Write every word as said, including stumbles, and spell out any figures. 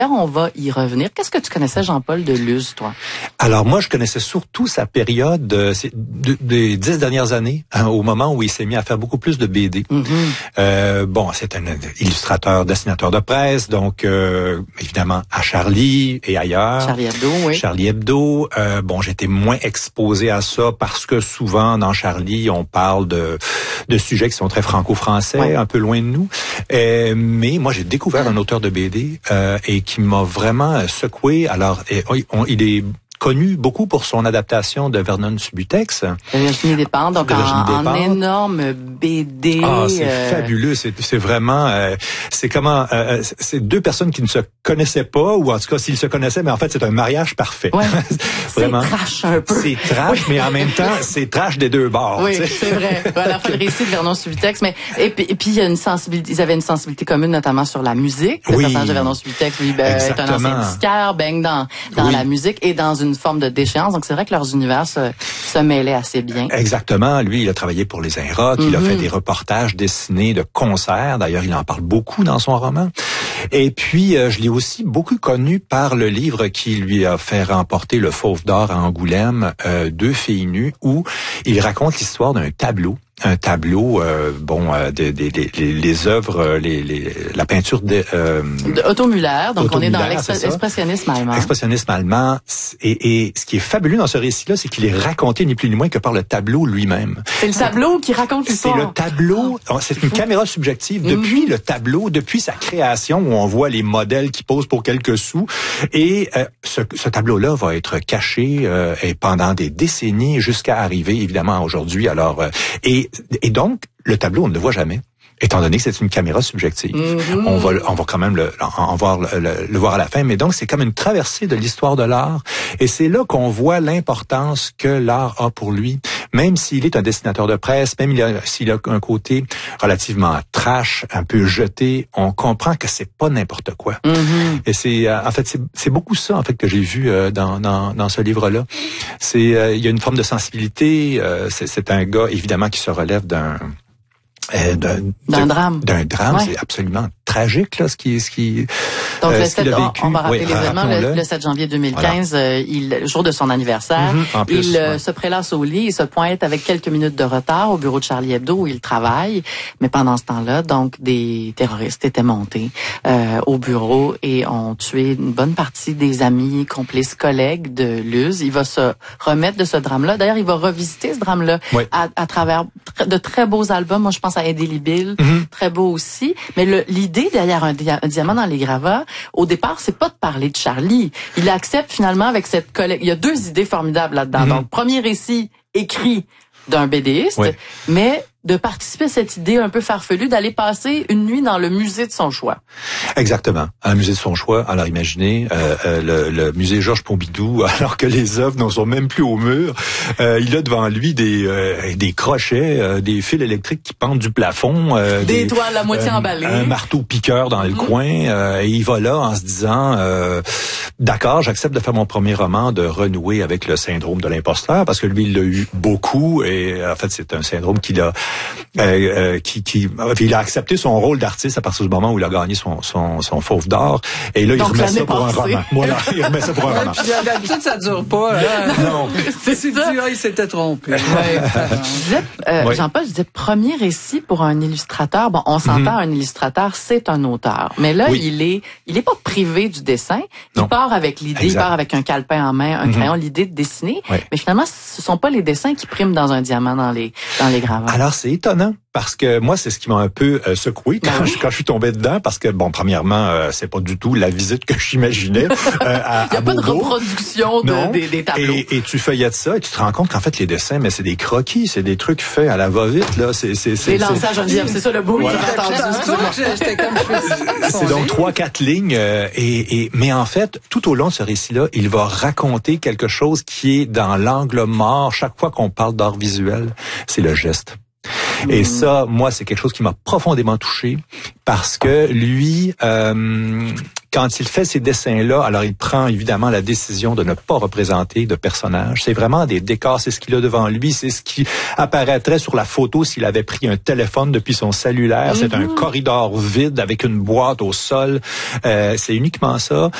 On va y revenir. Qu'est-ce que tu connaissais, Jean-Paul Deluz, toi? Alors moi, je connaissais surtout sa période euh, de, des dix dernières années, hein, au moment où il s'est mis à faire beaucoup plus de B D. Mm-hmm. Euh, bon, c'est un illustrateur, dessinateur de presse, donc euh, évidemment à Charlie et ailleurs. Charlie Hebdo, oui. Charlie Hebdo. Euh, bon, j'étais moins exposé à ça parce que souvent dans Charlie, on parle de, de sujets qui sont très franco-français, ouais. un peu loin de nous. Euh, mais moi, j'ai découvert un auteur de B D euh, et qui m'a vraiment secoué. Alors, on, il est connu beaucoup pour son adaptation de Vernon Subutex. De Virginie Despentes, donc en, en énorme B D. Ah, c'est euh... fabuleux. C'est, c'est vraiment, euh, c'est comment, euh, c'est deux personnes qui ne se connaissaient pas, ou en tout cas s'ils se connaissaient, mais en fait c'est un mariage parfait. Ouais. Vraiment. C'est trash un peu. C'est trash, oui. Mais en même temps c'est trash des deux bords. Oui, c'est vrai. Voilà, le récit de Vernon Subutex, mais et puis, et puis il y a une sensibilité, ils avaient une sensibilité commune, notamment sur la musique. Le oui. personnage de Vernon Subutex, lui, ben, est un ancien disquaire, baigne dans dans oui. la musique et dans une forme de déchéance. Donc c'est vrai que leurs univers se, se mêlaient assez bien. Exactement. Lui, il a travaillé pour les Inrocks, mm-hmm. il a fait des reportages dessinés de concerts. D'ailleurs, il en parle beaucoup dans son roman. Et puis, euh, je l'ai aussi beaucoup connu par le livre qui lui a fait remporter le Fauve d'or à Angoulême, euh, Deux filles nues, où il raconte l'histoire d'un tableau. Un tableau, euh, bon, euh, des, des, des, les, les œuvres, les, les, la peinture de, euh, de Otto Müller. Donc, Otto on est Müller, dans l'expressionnisme allemand. Expressionnisme allemand. Et, et ce qui est fabuleux dans ce récit-là, c'est qu'il est raconté ni plus ni moins que par le tableau lui-même. C'est le tableau qui raconte l'histoire. C'est le tableau. C'est une caméra subjective depuis mm-hmm. le tableau, depuis sa création, où on voit les modèles qui posent pour quelques sous. Et euh, ce, ce tableau-là va être caché euh, et pendant des décennies jusqu'à arriver, évidemment, aujourd'hui. Alors, euh, et Et donc, le tableau, on ne le voit jamais, étant donné que c'est une caméra subjective. Mm-hmm. On va, on va quand même le, en voir, le, le, le voir à la fin, mais donc c'est comme une traversée de l'histoire de l'art, et c'est là qu'on voit l'importance que l'art a pour lui, même s'il est un dessinateur de presse, même s'il a un côté relativement trash, un peu jeté, on comprend que c'est pas n'importe quoi. Mm-hmm. Et c'est, en fait, c'est, c'est beaucoup ça, en fait, que j'ai vu dans, dans, dans ce livre-là. C'est, il y a une forme de sensibilité. C'est, c'est un gars, évidemment, qui se relève d'un Euh, d'un, d'un drame. D'un drame, ouais. C'est absolument tragique là, ce qui, ce qui. Donc euh, le ce sept, on, on va rappeler oui, l'événement le, le sept janvier deux mille quinze, voilà. euh, il, jour de son anniversaire, mm-hmm, plus, il euh, ouais. se prélasse au lit, il se pointe avec quelques minutes de retard au bureau de Charlie Hebdo où il travaille, mais pendant ce temps-là, donc des terroristes étaient montés euh, au bureau et ont tué une bonne partie des amis, complices, collègues de Luz. Il va se remettre de ce drame-là. D'ailleurs, il va revisiter ce drame-là oui. à, à travers de très beaux albums. Moi, je pense à Indélébile, mm-hmm. très beau aussi. Mais le, l'idée derrière un, dia- un diamant dans les gravats, au départ, c'est pas de parler de Charlie. Il accepte finalement avec cette collègue. Il y a deux idées formidables là-dedans. Mm-hmm. Donc, premier récit écrit d'un BDiste, oui. mais de participer à cette idée un peu farfelue d'aller passer une nuit dans le musée de son choix. Exactement. Un musée de son choix. Alors imaginez euh, euh, le, le musée Georges Pompidou, alors que les œuvres n'en sont même plus au mur. Euh, il a devant lui des euh, des crochets, euh, des fils électriques qui pendent du plafond, euh, des, des toiles à moitié euh, emballées, un marteau piqueur dans le mmh. coin. Euh, et il va là en se disant euh, d'accord, j'accepte de faire mon premier roman, de renouer avec le syndrome de l'imposteur, parce que lui il l'a eu beaucoup et en fait c'est un syndrome qu'il a Euh, euh, qui, qui, il a accepté son rôle d'artiste à partir du moment où il a gagné son, son, son Fauve d'or. Et là, il Donc, remet ça pour passée. un roman. Voilà, il remet ça pour un roman. Puis d'habitude, ça dure pas. Hein? Non. C'est tu dis, ah, il s'était trompé. Ouais. Je disais, euh, oui. Jean-Paul, je disais, premier récit pour un illustrateur. Bon, on s'entend, mm-hmm. un illustrateur, c'est un auteur. Mais là, oui. il est, il est pas privé du dessin. Il non. part avec l'idée, exact. Il part avec un calepin en main, un mm-hmm. crayon, l'idée de dessiner. Oui. Mais finalement, ce sont pas les dessins qui priment dans un diamant dans les, dans les gravats. Alors, c'est étonnant. Parce que moi, c'est ce qui m'a un peu euh, secoué quand, oui. je, quand je suis tombé dedans, parce que, bon, premièrement, euh, c'est pas du tout la visite que j'imaginais. Euh, à, Il n'y a à pas Beaubourg. de reproduction de, des, des tableaux. Et, et tu feuillettes ça et tu te rends compte qu'en fait, les dessins, mais c'est des croquis, c'est des trucs faits à la va-vite, là. C'est, c'est, c'est, les lançages, Geneviève, c'est ça le beau. Voilà. C'est donc trois, quatre lignes. Euh, et, et, mais en fait, tout au long de ce récit-là, il va raconter quelque chose qui est dans l'angle mort. Chaque fois qu'on parle d'art visuel, c'est le geste. Et ça, moi, c'est quelque chose qui m'a profondément touché parce que lui, euh, quand il fait ces dessins-là, alors il prend évidemment la décision de ne pas représenter de personnage. C'est vraiment des décors, c'est ce qu'il a devant lui, c'est ce qui apparaîtrait sur la photo s'il avait pris un téléphone depuis son cellulaire. Mm-hmm. C'est un corridor vide avec une boîte au sol. Euh, c'est uniquement ça.